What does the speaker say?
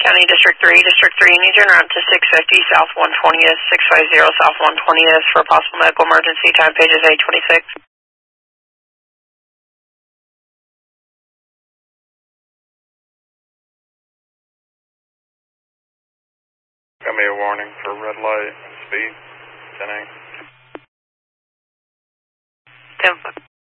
County District 3. District 3, you need to route to 650 South 120th, 650 South 120th for possible medical emergency. Time page is 826. Got me a warning for red light and speed, 10-8. 10 foot.